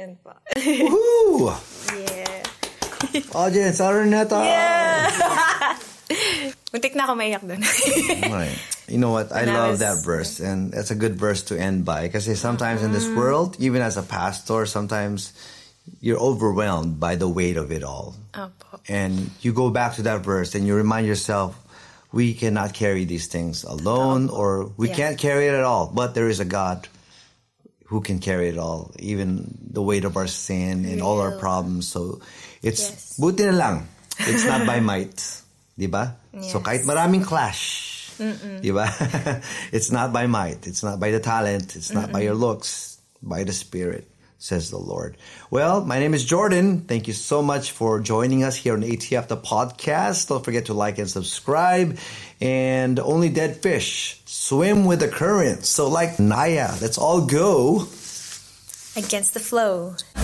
Yan po. Woohoo! Yeah. Audience, Araneta! Yeah! Muntik na ako maiyak doon. Right. You know what? I love that verse. And that's a good verse to end by. Because sometimes in this world, even as a pastor, sometimes you're overwhelmed by the weight of it all. Opo. And you go back to that verse and you remind yourself, we cannot carry these things alone, or we can't carry it at all. But there is a God who can carry it all, even the weight of our sin and all our problems. So it's buti na lang. It's not by might. Diba? Yes. So kahit maraming clash, diba? It's not by might. It's not by the talent. It's not by your looks. By the Spirit, says the Lord. Well, my name is Jordan. Thank you so much for joining us here on ATF the podcast. Don't forget to like and subscribe. And only dead fish swim with the current. So like Naya, let's all go Against the flow.